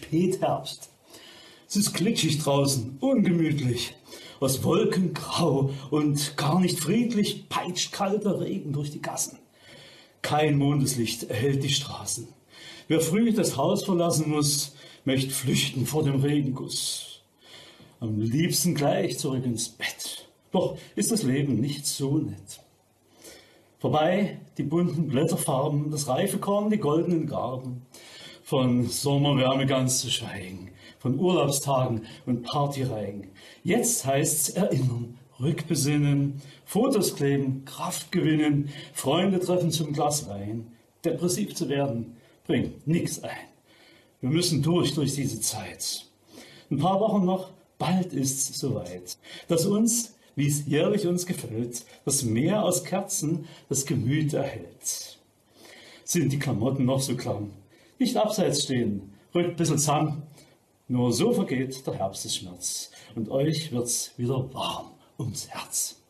Spätherbst. Es ist glitschig draußen, ungemütlich. Aus Wolken grau und gar nicht friedlich peitscht kalter Regen durch die Gassen. Kein Mondeslicht erhellt die Straßen. Wer früh das Haus verlassen muss, möchte flüchten vor dem Regenguss. Am liebsten gleich zurück ins Bett. Doch ist das Leben nicht so nett. Vorbei die bunten Blätterfarben, das reife Korn, die goldenen Garben. Von Sommerwärme ganz zu schweigen, von Urlaubstagen und Partyreigen. Jetzt heißt's erinnern, rückbesinnen, Fotos kleben, Kraft gewinnen, Freunde treffen zum Glas Wein. Depressiv zu werden bringt nichts ein. Wir müssen durch diese Zeit. Ein paar Wochen noch, bald ist's soweit, dass uns, wie es jährlich uns gefällt, das Meer aus Kerzen das Gemüt erhält. Sind die Klamotten noch so klamm? Nicht abseits stehen, rückt ein bisschen zusammen. Nur so vergeht der Herbstesschmerz und euch wird's wieder warm ums Herz.